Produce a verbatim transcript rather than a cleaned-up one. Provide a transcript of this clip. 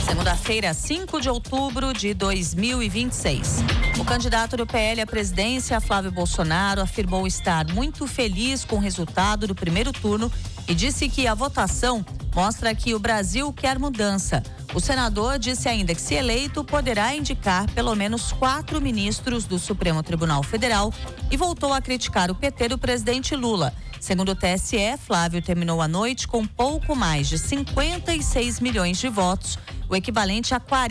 Segunda-feira, cinco de outubro de dois mil e vinte e seis. O candidato do P L à presidência, Flávio Bolsonaro, afirmou estar muito feliz com o resultado do primeiro turno e disse que a votação mostra que o Brasil quer mudança. O senador disse ainda que, se eleito, poderá indicar pelo menos quatro ministros do Supremo Tribunal Federal e voltou a criticar o P T do presidente Lula. Segundo o T S E, Flávio terminou a noite com pouco mais de cinquenta e seis milhões de votos, o equivalente a quarenta